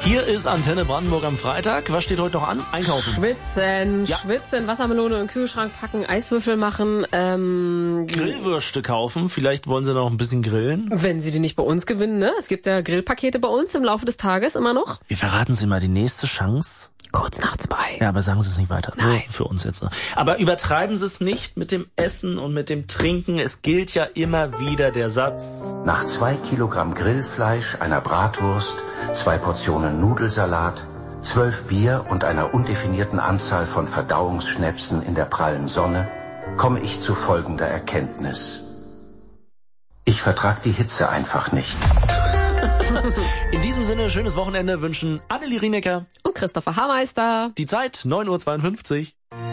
Hier ist Antenne Brandenburg am Freitag. Was steht heute noch an? Einkaufen. Schwitzen, Wassermelone in den Kühlschrank packen, Eiswürfel machen. Grillwürste kaufen. Vielleicht wollen Sie noch ein bisschen grillen. Wenn Sie die nicht bei uns gewinnen, ne? Es gibt ja Grillpakete bei uns im Laufe des Tages immer noch. Wir verraten Sie mal die nächste Chance. Kurz nach 2. Ja, aber sagen Sie es nicht weiter. Nein. Nur für uns jetzt. Aber übertreiben Sie es nicht mit dem Essen und mit dem Trinken. Es gilt ja immer wieder der Satz: Nach 2 Kilogramm Grillfleisch, einer Bratwurst, 2 Portionen Nudelsalat, 12 Bier und einer undefinierten Anzahl von Verdauungsschnäpsen in der prallen Sonne komme ich zu folgender Erkenntnis. Ich vertrag die Hitze einfach nicht. In diesem Sinne, schönes Wochenende wünschen Annelie Rienecker Und Christopher Haarmeister. Die Zeit 9:52 Uhr.